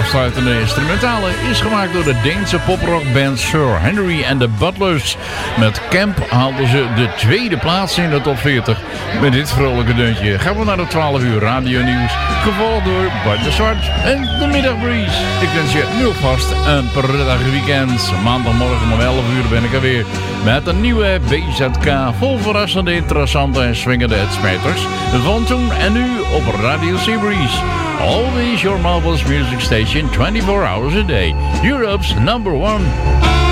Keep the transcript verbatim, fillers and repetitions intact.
afsluitende instrumentale is gemaakt door de Deense poprockband Sir Henry and the Butlers. Met Camp haalden ze de tweede plaats in de top veertig. Met dit vrolijke deuntje gaan we naar de twaalf uur radio nieuws, gevolgd door Bart de Zwart en de Middagbreeze. Ik wens je nu vast een prettig weekend. Maandagmorgen om elf uur ben ik er weer met een nieuwe B Z K vol verrassende, interessante en swingende uitsmijters van toen en nu op Radio Seabreeze. Always your marvelous music station, twenty-four hours a day. Europe's number one.